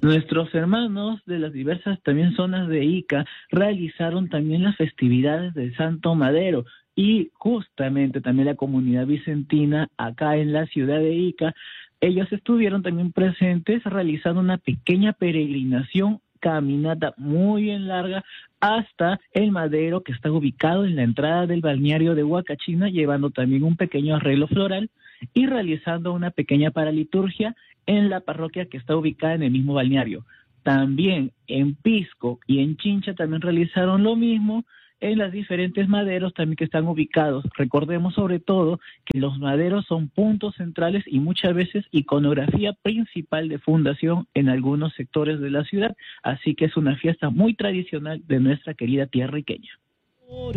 Nuestros hermanos de las diversas también zonas de Ica realizaron también las festividades del Santo Madero y justamente también la comunidad vicentina acá en la ciudad de Ica, ellos estuvieron también presentes realizando una pequeña peregrinación, caminata muy bien larga hasta el Madero que está ubicado en la entrada del balneario de Huacachina, llevando también un pequeño arreglo floral y realizando una pequeña paraliturgia en la parroquia que está ubicada en el mismo balneario. También en Pisco y en Chincha también realizaron lo mismo en las diferentes maderos también que están ubicados. Recordemos sobre todo que los maderos son puntos centrales y muchas veces iconografía principal de fundación en algunos sectores de la ciudad, así que es una fiesta muy tradicional de nuestra querida tierra iqueña.